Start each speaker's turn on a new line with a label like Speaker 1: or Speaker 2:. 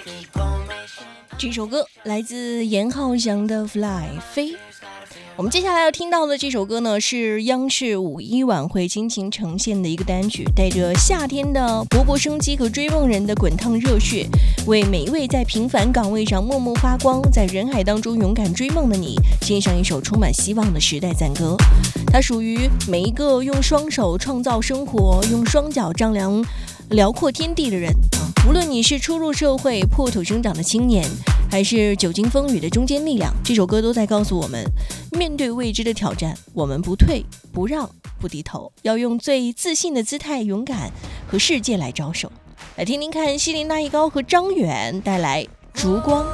Speaker 1: 这首歌来自严浩翔的《Fly 飞》。我们接下来要听到的这首歌呢，是央视5·1晚会倾情呈现的一个单曲，带着夏天的勃勃生机和追梦人的滚烫热血，为每一位在平凡岗位上默默发光，在人海当中勇敢追梦的你，献上一首充满希望的时代赞歌。它属于每一个用双手创造生活，用双脚丈量辽阔天地的人无论你是初入社会破土生长的青年，还是久经风雨的中坚力量，这首歌都在告诉我们，面对未知的挑战，我们不退不让不低头，要用最自信的姿态勇敢和世界来招手。来听听看，希林那一高和张远带来烛光。